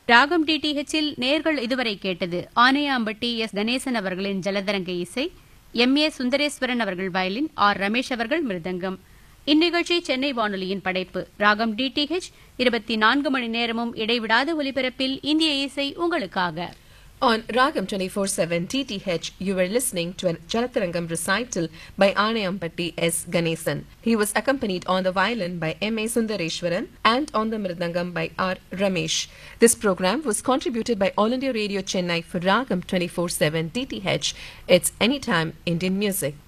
ராகம் டிடிஹெச்சில் நேர்கள் இதுவரை கேட்டது ஆனையாம்பட்டி எஸ் கணேசன் அவர்களின் ஜலதரங்க இசை, எம்.ஏ. சுந்தரேஸ்வரன் அவர்கள் வயலின், ஆர். ரமேஷ் அவர்கள் மிருதங்கம். இந்நிகழ்ச்சி சென்னை வானொலியின் படைப்பு. ராகம் டிடிஹெச் 24 மணி நேரமும் இடைவிடாத ஒலிபரப்பில் இந்திய இசை உங்களுக்காக. On Ragam 24/7 TTH, you were listening to a Jalatarangam recital by Anayampatti S. Ganesan. He was accompanied on the violin by M.A. Sundareshwaran and on the mridangam by R. Ramesh. This program was contributed by All India Radio Chennai for Ragam 24/7 TTH. It's Anytime Indian Music.